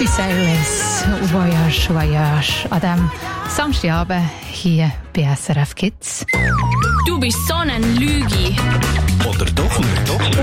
Cyrus, Voyage, Voyage. An diesem Samstagabend hier bei SRF Kids. Du bist so ein Lügi. Oder doch nicht?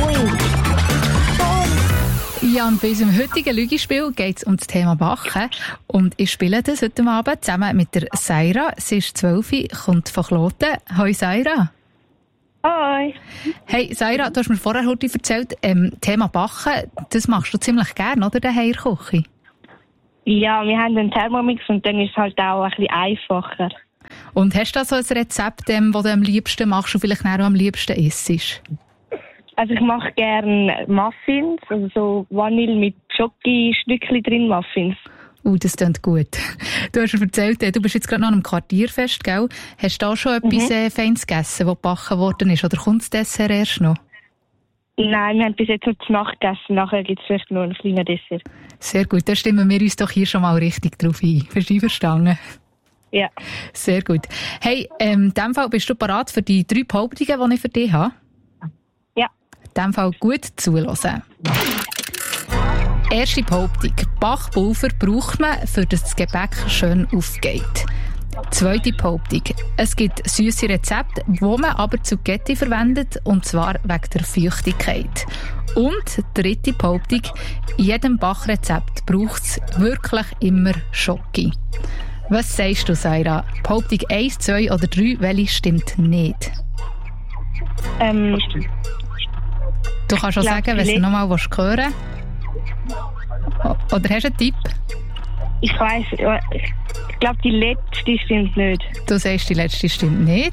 Ja, und bei unserem heutigen Lügispiel geht es um das Thema Backen. Und ich spiele das heute Abend zusammen mit der Saira. Sie ist 12, kommt von Kloten. Hoi Saira. Hoi. Hey Saira, du hast mir vorher heute erzählt, Thema Backen, das machst du ziemlich gerne, oder, daheim in der Küche? Ja, wir haben einen Thermomix und dann ist es halt auch ein bisschen einfacher. Und hast du da so ein Rezept, das du am liebsten machst und vielleicht auch am liebsten isst? Also ich mache gerne Muffins, also so Vanille mit Schoki-Stückchen drin Muffins. Das klingt gut. Du hast mir erzählt, du bist jetzt gerade noch an einem Quartierfest, gell? Hast du da schon etwas Feines gegessen, das gebacken worden ist? Oder kommt das Dessert erst noch? Nein, wir haben bis jetzt nur zu Nacht gegessen. Nachher gibt es vielleicht noch ein kleines Dessert. Sehr gut, dann stimmen wir uns doch hier schon mal richtig drauf ein. Hast du verstanden? Ja. Sehr gut. Hey, in diesem Fall bist du bereit für die 3 Behauptungen, die ich für dich habe? Ja. In diesem Fall gut zuhören. Erste Behauptung. Backpulver braucht man, für dass das Gebäck schön aufgeht. Zweite Behauptung. Es gibt süße Rezepte, die man aber Zucchetti verwendet, und zwar wegen der Feuchtigkeit. Und dritte Behauptung. In jedem Backrezept braucht es wirklich immer Schoki. Was sagst du, Saira? Behauptung 1, 2 oder 3, welche stimmt nicht? Du kannst auch sagen, wenn du nochmal hören willst. Oder hast du einen Tipp? Ich weiss, ich glaube, die letzte stimmt nicht. Du sagst, die letzte stimmt nicht.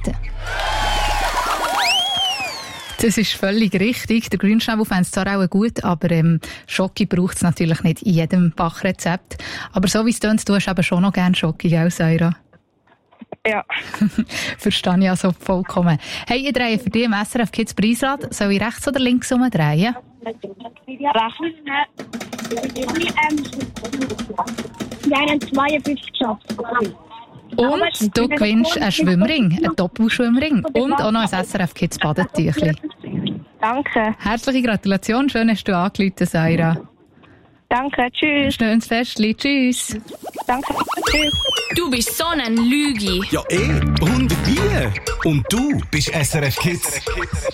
Das ist völlig richtig. Der Grünschnabel fände es zwar auch gut, aber Schoki braucht es natürlich nicht in jedem Backrezept. Aber so wie es tönt, du hast eben schon noch gerne Schoki, gell, Saira? Ja. Verstehe ich also vollkommen. Hey, ich drehe für dich im SRF Kids Preisrad. Soll ich rechts oder links umdrehen? Rechts. Wir haben 52 geschafft. Und du gewinnst einen Schwimmring, einen Doppelschwimmring und auch noch ein SRF Kids Badetüchli. Danke. Herzliche Gratulation, schön hast du angerufen, Saira. Danke, tschüss. Schönes Festli, tschüss. Danke, tschüss. Du bist so ein Lügi. Ja, und wie? Und du bist SRF Kids.